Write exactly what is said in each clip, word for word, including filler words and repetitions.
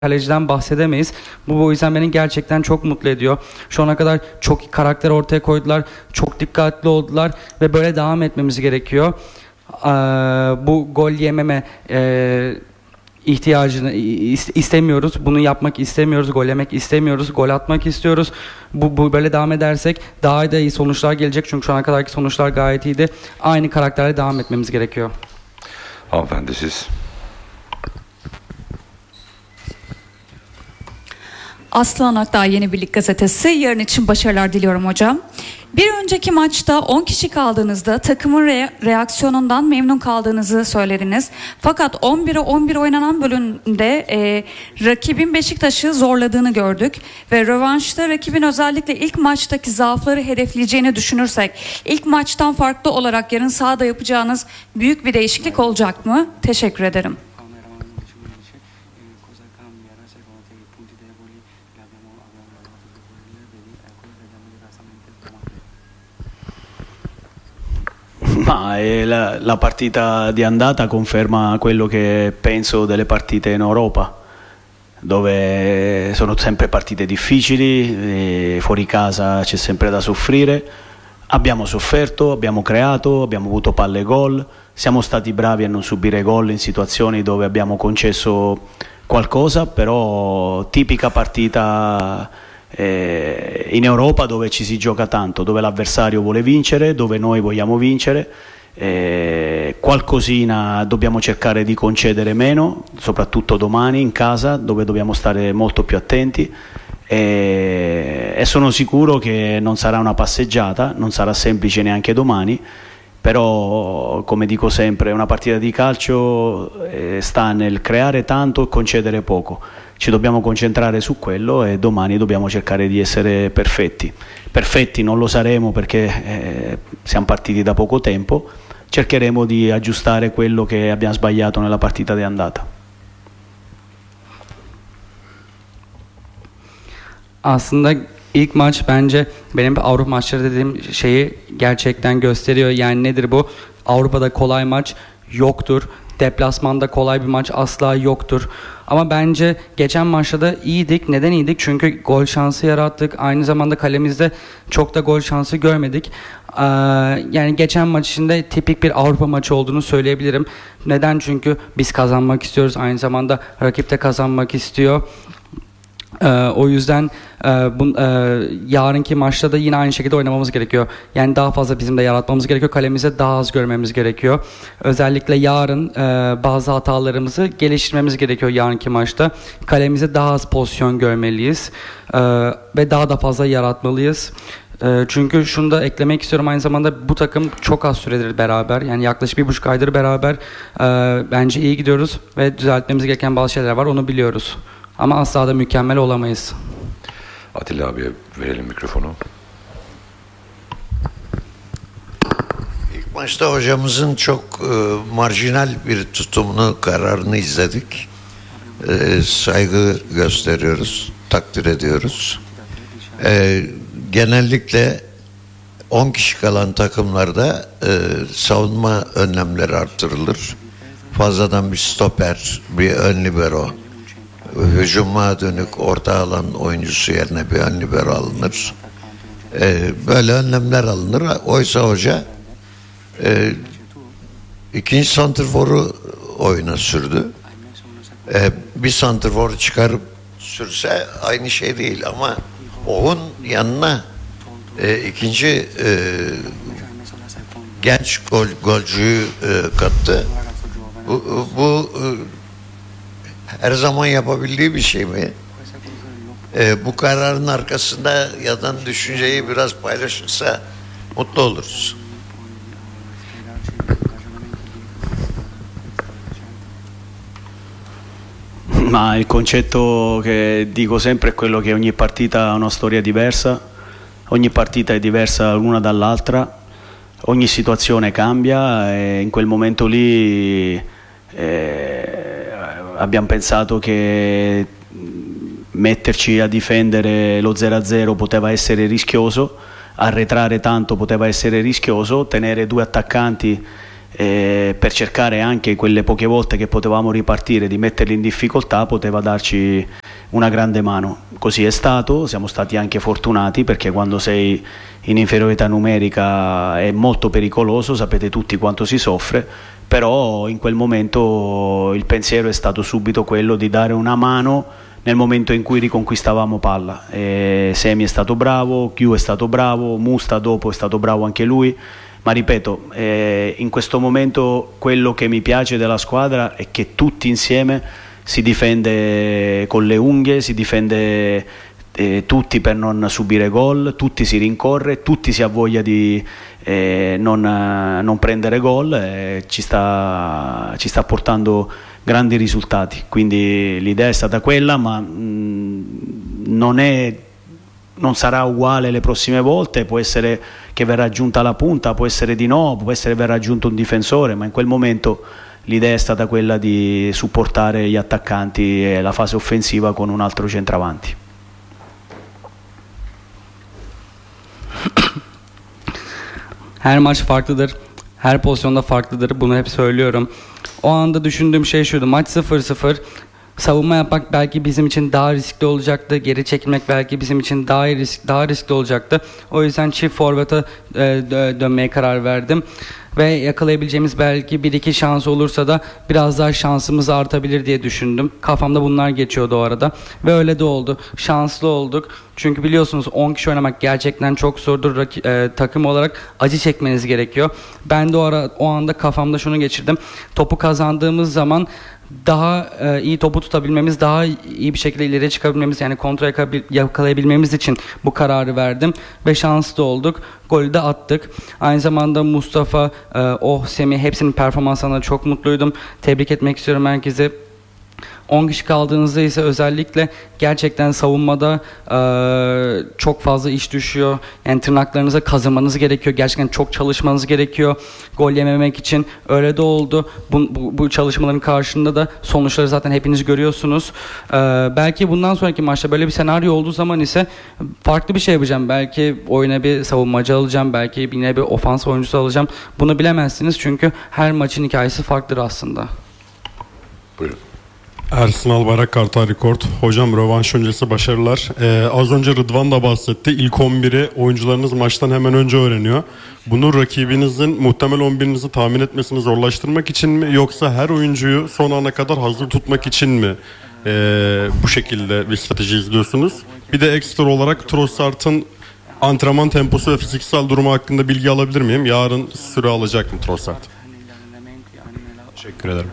kaleciden bahsedemeyiz. Bu o yüzden beni gerçekten çok mutlu ediyor. Şu ana kadar çok karakter ortaya koydular. Çok dikkatli oldular ve böyle devam etmemiz gerekiyor. Ee, bu gol yememe e, ihtiyacını istemiyoruz. Bunu yapmak istemiyoruz. Gol yemek istemiyoruz. Gol atmak istiyoruz. Bu, bu böyle devam edersek daha da iyi sonuçlar gelecek. Çünkü şu ana kadarki sonuçlar gayet iyiydi. Aynı karakterle devam etmemiz gerekiyor. Hanımefendi siz. Aslan Akdağ Yeni Birlik Gazetesi. Yarın için başarılar diliyorum hocam. Bir önceki maçta on kişi kaldığınızda takımın re- reaksiyonundan memnun kaldığınızı söylediniz. Fakat on bire on bir oynanan bölümde e, rakibin Beşiktaş'ı zorladığını gördük. Ve rövanşta rakibin özellikle ilk maçtaki zaafları hedefleyeceğini düşünürsek ilk maçtan farklı olarak yarın sahada yapacağınız büyük bir değişiklik olacak mı? Teşekkür ederim. Ma eh, la, la partita di andata conferma quello che penso delle partite in Europa, dove sono sempre partite difficili, e fuori casa c'è sempre da soffrire. Abbiamo sofferto, abbiamo creato, abbiamo avuto palle gol, siamo stati bravi a non subire gol in situazioni dove abbiamo concesso qualcosa, però tipica partita eh, in Europa dove ci si gioca tanto, dove l'avversario vuole vincere, dove noi vogliamo vincere. Eh, qualcosina dobbiamo cercare di concedere meno, soprattutto domani in casa dove dobbiamo stare molto più attenti. E, e sono sicuro che non sarà una passeggiata, non sarà semplice neanche domani, però come dico sempre una partita di calcio eh, sta nel creare tanto e concedere poco. Ci dobbiamo concentrare su quello e domani dobbiamo cercare di essere perfetti. Perfetti non lo saremo perché eh, siamo partiti da poco tempo, cercheremo di aggiustare quello che abbiamo sbagliato nella partita di andata. Aslında ilk maç bence benim Avrupa maçları dediğim şeyi gerçekten gösteriyor. Yani nedir bu? Avrupa'da kolay maç yoktur. Deplasmanda kolay bir maç asla yoktur. Ama bence geçen maçta da iyiydik. Neden iyiydik? Çünkü gol şansı yarattık. Aynı zamanda kalemizde çok da gol şansı görmedik. Ee, yani geçen maç içinde tipik bir Avrupa maçı olduğunu söyleyebilirim. Neden? Çünkü biz kazanmak istiyoruz. Aynı zamanda rakip de kazanmak istiyor. Ee, o yüzden e, bu, e, yarınki maçta da yine aynı şekilde oynamamız gerekiyor. Yani daha fazla bizim de yaratmamız gerekiyor. Kalemize daha az görmemiz gerekiyor. Özellikle yarın e, bazı hatalarımızı geliştirmemiz gerekiyor yarınki maçta. Kalemize daha az pozisyon görmeliyiz. E, ve daha da fazla yaratmalıyız. E, çünkü şunu da eklemek istiyorum. Aynı zamanda bu takım çok az süredir beraber. Yani yaklaşık bir buçuk aydır beraber. E, bence iyi gidiyoruz. Ve düzeltmemiz gereken bazı şeyler var. Onu biliyoruz. Ama asla da mükemmel olamayız. Atilla abiye verelim mikrofonu. İlk maçta hocamızın çok e, marjinal bir tutumunu, kararını izledik. E, saygı gösteriyoruz, takdir ediyoruz. E, genellikle on kişi kalan takımlarda e, savunma önlemleri artırılır. Fazladan bir stoper, bir ön libero, hücuma dönük orta alan oyuncusu yerine bir ön libero alınır. Ee, böyle önlemler alınır. Oysa hoca e, ikinci santrforu oyuna sürdü. Ee, bir santrforu çıkarıp sürse aynı şey değil ama onun yanına e, ikinci e, genç gol, golcüyü e, kattı. Bu, bu e, her zaman yapabildiği bir şey mi? Ee, bu kararın arkasında yatan düşünceyi biraz paylaşırsa mutlu oluruz. Ma il concetto che dico sempre è quello che ogni partita ha una storia diversa, ogni partita è diversa l'una dall'altra, ogni situazione cambia e in quel momento lì eh, abbiamo pensato che metterci a difendere lo zero a zero poteva essere rischioso, arretrare tanto poteva essere rischioso, tenere due attaccanti eh, per cercare anche quelle poche volte che potevamo ripartire di metterli in difficoltà, poteva darci una grande mano. Così è stato, siamo stati anche fortunati, perché quando sei in inferiorità numerica è molto pericoloso, sapete tutti quanto si soffre, però in quel momento il pensiero è stato subito quello di dare una mano nel momento in cui riconquistavamo palla. E Semi è stato bravo, Chiu è stato bravo, Musta dopo è stato bravo anche lui, ma ripeto, eh, in questo momento quello che mi piace della squadra è che tutti insieme si difende con le unghie, si difende eh, tutti per non subire gol, tutti si rincorre, tutti si ha voglia di eh, non, eh, non prendere gol, eh, ci sta, ci sta portando grandi risultati. Quindi l'idea è stata quella, ma mh, non è, non sarà uguale le prossime volte, può essere che verrà aggiunta la punta, può essere di no, può essere che verrà aggiunto un difensore, ma in quel momento l'idea è stata quella di supportare gli attaccanti e la fase offensiva con un altro centravanti. Her maç farklıdır. Her pozisyonda farklıdır. Bunu hep söylüyorum. O anda düşündüğüm şey şuydu. Maç sıfır sıfır. Savunma yapmak belki bizim için daha riskli olacaktı. Geri çekilmek belki bizim için daha risk, daha riskli olacaktı. O yüzden çift forvete e, dönmeye karar verdim. Ve yakalayabileceğimiz belki bir iki şans olursa da biraz daha şansımız artabilir diye düşündüm. Kafamda bunlar geçiyordu o arada. Ve öyle de oldu. Şanslı olduk. Çünkü biliyorsunuz on kişi oynamak gerçekten çok zordur. Rak- e, takım olarak acı çekmeniz gerekiyor. Ben de o, ara, o anda kafamda şunu geçirdim. Topu kazandığımız zaman daha e, iyi topu tutabilmemiz, daha iyi bir şekilde ileriye çıkabilmemiz, yani kontrol yakabil- yakalayabilmemiz için bu kararı verdim ve şanslı olduk. Golü de attık. Aynı zamanda Mustafa, e, Oh, Semih, hepsinin performanslarına çok mutluydum. Tebrik etmek istiyorum herkese. on kişi kaldığınızda ise özellikle gerçekten savunmada e, çok fazla iş düşüyor. Yani tırnaklarınıza kazımanız gerekiyor. Gerçekten çok çalışmanız gerekiyor. Gol yememek için. Öyle de oldu. Bu, bu, bu çalışmaların karşılığında da sonuçları zaten hepiniz görüyorsunuz. E, belki bundan sonraki maçta böyle bir senaryo olduğu zaman ise farklı bir şey yapacağım. Belki oyuna bir savunmacı alacağım. Belki yine bir ofans oyuncusu alacağım. Bunu bilemezsiniz çünkü her maçın hikayesi farklıdır aslında. Buyurun. Ersin Albayrak, Kartal Rekord. Hocam rövanş öncesi başarılar. Ee, az önce Rıdvan da bahsetti. İlk on biri oyuncularınız maçtan hemen önce öğreniyor. Bunu rakibinizin muhtemel on birinizi tahmin etmesini zorlaştırmak için mi, yoksa her oyuncuyu son ana kadar hazır tutmak için mi ee, bu şekilde bir strateji izliyorsunuz? Bir de ekstra olarak Trossard'ın antrenman temposu ve fiziksel durumu hakkında bilgi alabilir miyim? Yarın süre alacak mı Trossard? Teşekkür ederim.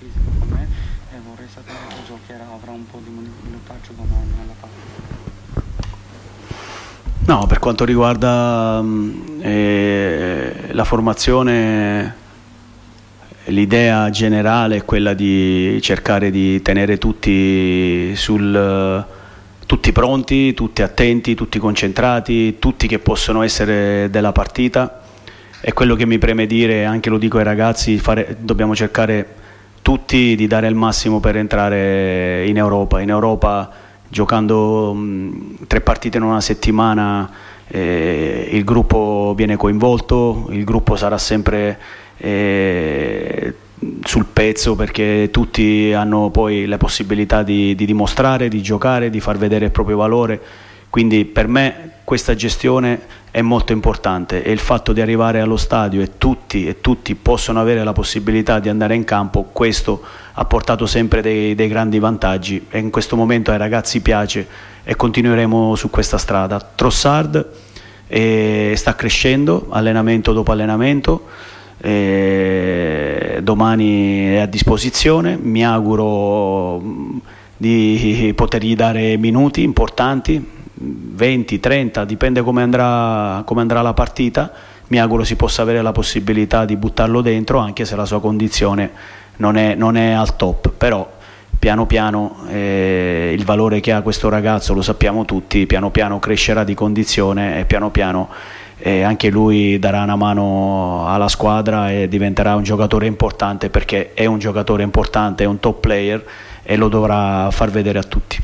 No, per quanto riguarda mh, eh, la formazione, l'idea generale è quella di cercare di tenere tutti, sul, tutti pronti, tutti attenti, tutti concentrati, tutti che possono essere della partita. E quello che mi preme dire, anche lo dico ai ragazzi, fare, dobbiamo cercare tutti di dare il massimo per entrare in Europa. In Europa, giocando mh, tre partite in una settimana, eh, il gruppo viene coinvolto, il gruppo sarà sempre eh, sul pezzo, perché tutti hanno poi la possibilità di, di dimostrare, di giocare, di far vedere il proprio valore. Quindi per me questa gestione è molto importante, e il fatto di arrivare allo stadio e tutti, e tutti possono avere la possibilità di andare in campo, questo ha portato sempre dei, dei grandi vantaggi, e in questo momento ai ragazzi piace e continueremo su questa strada. Trossard eh, sta crescendo allenamento dopo allenamento, eh, domani è a disposizione, mi auguro mh, di potergli dare minuti importanti, venti trenta, dipende come andrà, come andrà la partita. Mi auguro si possa avere la possibilità di buttarlo dentro, anche se la sua condizione non è, non è al top, però piano piano eh, il valore che ha questo ragazzo lo sappiamo tutti, piano piano crescerà di condizione e piano piano eh, anche lui darà una mano alla squadra e diventerà un giocatore importante, perché è un giocatore importante, è un top player e lo dovrà far vedere a tutti.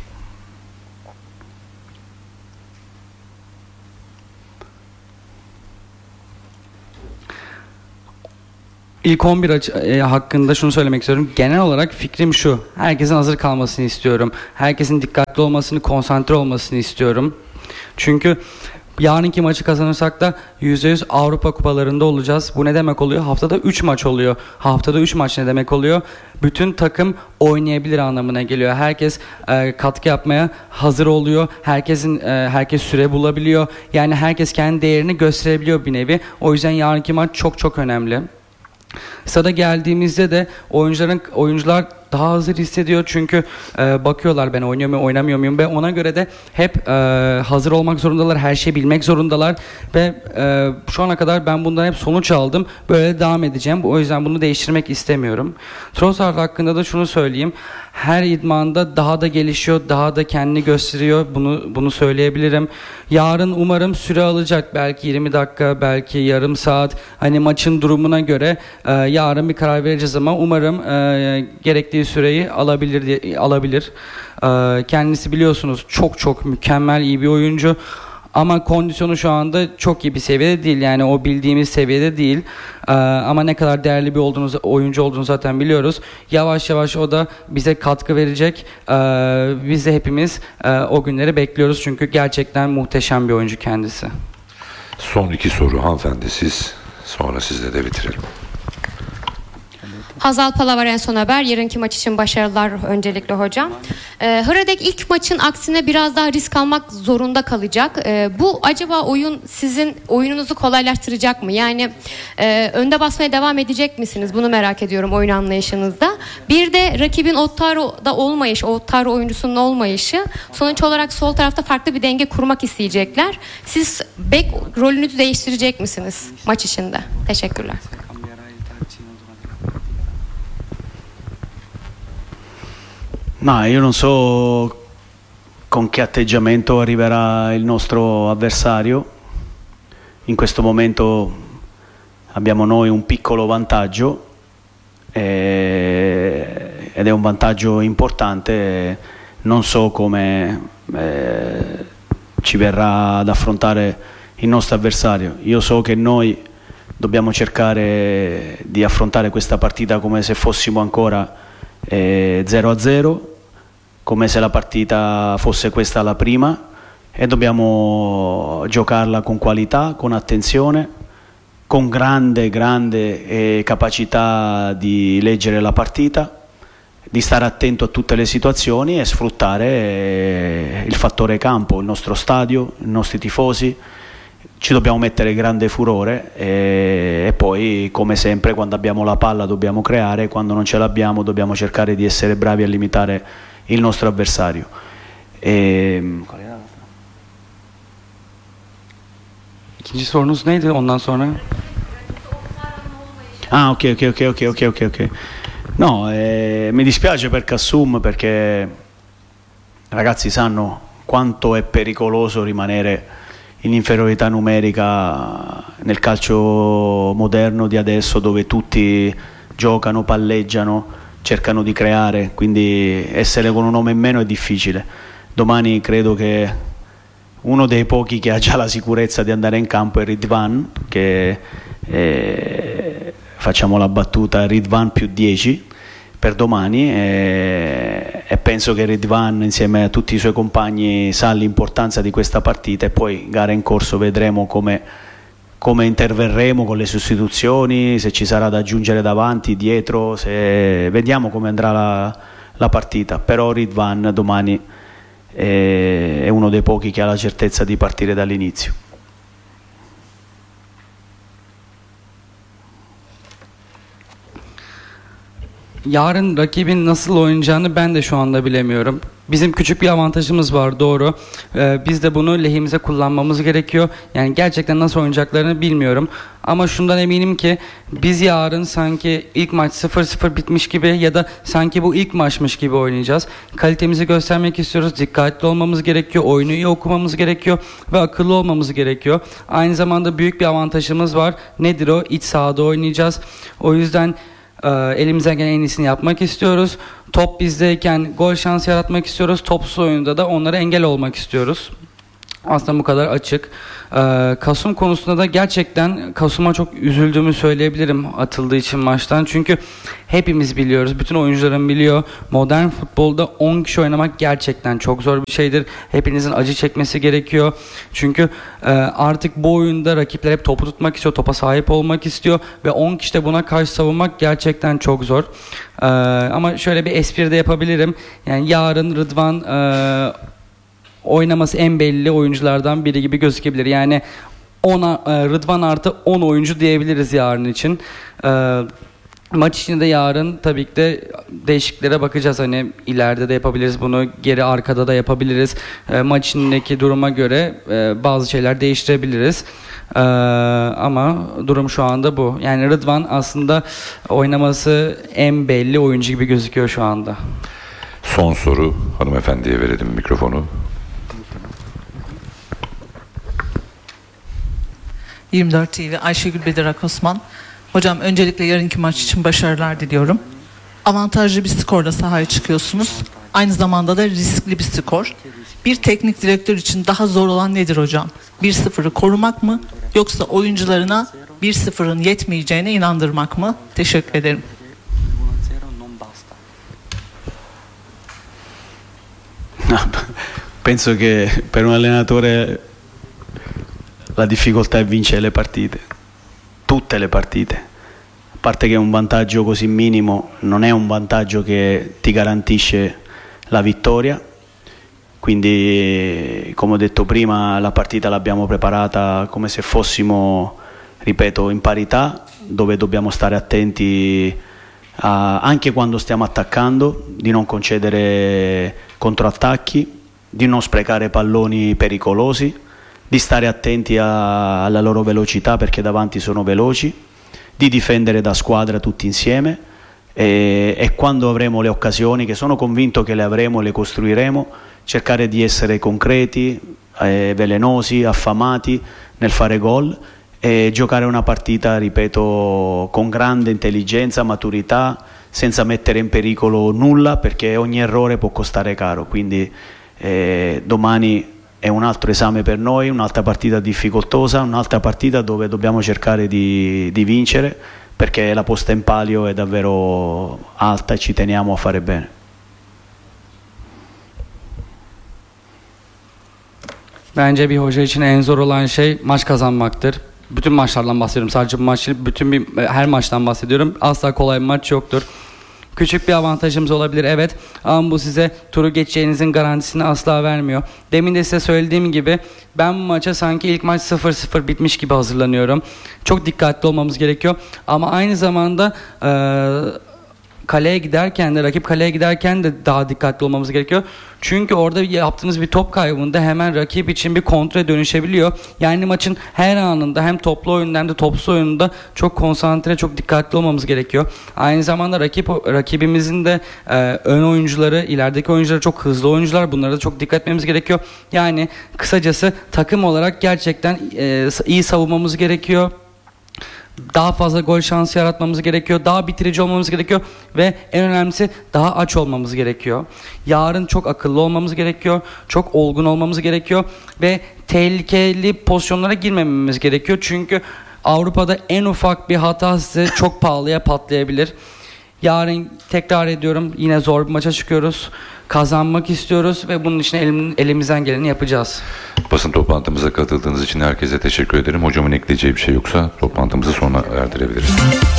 İlk on bir aç- e, hakkında şunu söylemek istiyorum. Genel olarak fikrim şu. Herkesin hazır kalmasını istiyorum. Herkesin dikkatli olmasını, konsantre olmasını istiyorum. Çünkü yarınki maçı kazanırsak da yüzde yüz Avrupa kupalarında olacağız. Bu ne demek oluyor? Haftada üç maç oluyor. Haftada üç maç ne demek oluyor? Bütün takım oynayabilir anlamına geliyor. Herkes e, katkı yapmaya hazır oluyor. Herkesin e, herkes süre bulabiliyor. Yani herkes kendi değerini gösterebiliyor bir nevi. O yüzden yarınki maç çok çok önemli. Stada geldiğimizde de oyuncuların oyuncular daha hazır hissediyor çünkü e, bakıyorlar ben oynuyor muyum oynamıyor muyum ve ona göre de hep e, hazır olmak zorundalar, her şeyi bilmek zorundalar ve e, şu ana kadar ben bundan hep sonuç aldım, böyle devam edeceğim. O yüzden bunu değiştirmek istemiyorum. Trossard hakkında da şunu söyleyeyim, her idmanda daha da gelişiyor, daha da kendini gösteriyor, bunu bunu söyleyebilirim. Yarın umarım süre alacak, belki yirmi dakika, belki yarım saat, hani maçın durumuna göre e, yarın bir karar vereceğiz ama umarım e, gerektiği süreyi alabilir diye, alabilir. E, kendisi biliyorsunuz çok çok mükemmel iyi bir oyuncu. Ama kondisyonu şu anda çok iyi bir seviyede değil. Yani o bildiğimiz seviyede değil. Ee, ama ne kadar değerli bir olduğunu, oyuncu olduğunu zaten biliyoruz. Yavaş yavaş o da bize katkı verecek. Ee, biz de hepimiz e, o günleri bekliyoruz. Çünkü gerçekten muhteşem bir oyuncu kendisi. Son iki soru hanımefendi siz. Sonra sizle de bitirelim. Hazal Palavar, En Son Haber. Yarınki maç için başarılar öncelikle hocam. Ee, Hradek ilk maçın aksine biraz daha risk almak zorunda kalacak. Ee, bu acaba oyun sizin oyununuzu kolaylaştıracak mı? Yani e, önde basmaya devam edecek misiniz? Bunu merak ediyorum oyun anlayışınızda. Bir de rakibin Ottaro'da olmayışı, Ottaro oyuncusunun olmayışı sonuç olarak sol tarafta farklı bir denge kurmak isteyecekler. Siz bek rolünüzü değiştirecek misiniz maç içinde? Teşekkürler. Ma io non so con che atteggiamento arriverà il nostro avversario. In questo momento abbiamo noi un piccolo vantaggio eh, ed è un vantaggio importante. Non so come eh, ci verrà ad affrontare il nostro avversario. Io so che noi dobbiamo cercare di affrontare questa partita come se fossimo ancora eh, zero a zero, come se la partita fosse questa la prima, e dobbiamo giocarla con qualità, con attenzione, con grande, grande eh, capacità di leggere la partita, di stare attento a tutte le situazioni e sfruttare eh, il fattore campo, il nostro stadio, i nostri tifosi. Ci dobbiamo mettere grande furore e, e poi, come sempre, quando abbiamo la palla dobbiamo creare, quando non ce l'abbiamo dobbiamo cercare di essere bravi a limitare il nostro avversario. E... İkinci sorunuz neydi ondan sonra? Ah, ok, ok, ok, ok, ok, ok, ok. No, eh, mi dispiace per Kassum perché ragazzi sanno quanto è pericoloso rimanere in inferiorità numerica nel calcio moderno di adesso, dove tutti giocano, palleggiano, cercano di creare, quindi essere con un uomo in meno è difficile. Domani credo che uno dei pochi che ha già la sicurezza di andare in campo è Ridvan, che eh, facciamo la battuta Ridvan più dieci per domani, e, e penso che Ridvan insieme a tutti i suoi compagni sa l'importanza di questa partita, e poi gara in corso vedremo come, come interverremo con le sostituzioni, se ci sarà da aggiungere davanti, dietro, se, vediamo come andrà la, la partita. Però Ridvan domani è, è uno dei pochi che ha la certezza di partire dall'inizio. Yarın rakibin nasıl oynayacağını ben de şu anda bilemiyorum. Bizim küçük bir avantajımız var, doğru. Ee, biz de bunu lehimize kullanmamız gerekiyor. Yani gerçekten nasıl oynayacaklarını bilmiyorum. Ama şundan eminim ki biz yarın sanki ilk maç sıfır sıfır bitmiş gibi ya da sanki bu ilk maçmış gibi oynayacağız. Kalitemizi göstermek istiyoruz. Dikkatli olmamız gerekiyor. Oyunu iyi okumamız gerekiyor. Ve akıllı olmamız gerekiyor. Aynı zamanda büyük bir avantajımız var. Nedir o? İç sahada oynayacağız. O yüzden elimizden gelen en iyisini yapmak istiyoruz. Top bizdeyken gol şansı yaratmak istiyoruz. Topsuz oyunda da onlara engel olmak istiyoruz. Aslında bu kadar açık. Ee, Kasum konusunda da gerçekten Kasum'a çok üzüldüğümü söyleyebilirim atıldığı için maçtan. Çünkü hepimiz biliyoruz, bütün oyuncuların biliyor. Modern futbolda on kişi oynamak gerçekten çok zor bir şeydir. Hepinizin acı çekmesi gerekiyor. Çünkü e, artık bu oyunda rakipler hep topu tutmak istiyor, topa sahip olmak istiyor ve on kişi de buna karşı savunmak gerçekten çok zor. Ee, ama şöyle bir espri de yapabilirim. Yani yarın Rıdvan e, oynaması en belli oyunculardan biri gibi gözükebilir. Yani ona Rıdvan artı on oyuncu diyebiliriz yarın için. Ee, maç içinde yarın tabii ki de değişikliklere bakacağız. Hani ileride de yapabiliriz bunu, geri arkada da yapabiliriz. Ee, maç içindeki duruma göre e, bazı şeyler değiştirebiliriz. Ee, ama durum şu anda bu. Yani Rıdvan aslında oynaması en belli oyuncu gibi gözüküyor şu anda. Son soru hanımefendiye verelim mikrofonu. yirmi dört T V Ayşegül Bedirak Osman. Hocam öncelikle yarınki maç için başarılar diliyorum. Avantajlı bir skorla sahaya çıkıyorsunuz. Aynı zamanda da riskli bir skor. Bir teknik direktör için daha zor olan nedir hocam? bir sıfırı korumak mı yoksa oyuncularına bir sıfırın yetmeyeceğine inandırmak mı? Teşekkür ederim. Penso che per un allenatore la difficoltà è vincere le partite, tutte le partite. A parte che un vantaggio così minimo non è un vantaggio che ti garantisce la vittoria. Quindi, come ho detto prima, la partita l'abbiamo preparata come se fossimo, ripeto, in parità, dove dobbiamo stare attenti a, anche quando stiamo attaccando, di non concedere controattacchi, di non sprecare palloni pericolosi, di stare attenti a, alla loro velocità perché davanti sono veloci, di difendere da squadra tutti insieme e, e quando avremo le occasioni, che sono convinto che le avremo, le costruiremo, cercare di essere concreti, eh, velenosi, affamati nel fare gol e giocare una partita, ripeto, con grande intelligenza, maturità, senza mettere in pericolo nulla perché ogni errore può costare caro. Quindi eh, domani è un altro esame per noi, un'altra partita difficoltosa, un'altra partita dove dobbiamo cercare di, di vincere perché la posta in palio è davvero alta e ci teniamo a fare bene. Bence bir hoca için en zor olan şey maç kazanmaktır. Bütün maçlardan bahsediyorum. Sadece bu maç değil, bütün bir, her maçtan bahsediyorum. Asla kolay bir maç yoktur. Küçük bir avantajımız olabilir, evet, ama bu size turu geçeceğinizin garantisini asla vermiyor. Demin de size söylediğim gibi ben bu maça sanki ilk maç sıfır sıfır bitmiş gibi hazırlanıyorum. Çok dikkatli olmamız gerekiyor ama aynı zamanda e, kaleye giderken de, rakip kaleye giderken de daha dikkatli olmamız gerekiyor. Çünkü orada yaptığınız bir top kaybında hemen rakip için bir kontra dönüşebiliyor. Yani maçın her anında hem toplu oyunda hem de topsuz oyununda çok konsantre, çok dikkatli olmamız gerekiyor. Aynı zamanda rakip rakibimizin de e, ön oyuncuları, ilerideki oyuncuları çok hızlı oyuncular. Bunlara da çok dikkat etmemiz gerekiyor. Yani kısacası takım olarak gerçekten e, iyi savunmamız gerekiyor. Daha fazla gol şansı yaratmamız gerekiyor. Daha bitirici olmamız gerekiyor. Ve en önemlisi daha aç olmamız gerekiyor. Yarın çok akıllı olmamız gerekiyor. Çok olgun olmamız gerekiyor. Ve tehlikeli pozisyonlara girmememiz gerekiyor. Çünkü Avrupa'da en ufak bir hata size çok pahalıya patlayabilir. Yarın tekrar ediyorum, yine zor bir maça çıkıyoruz. Kazanmak istiyoruz ve bunun için elim, elimizden geleni yapacağız. Basın toplantımıza katıldığınız için herkese teşekkür ederim. Hocamın ekleyeceği bir şey yoksa toplantımızı sona erdirebiliriz.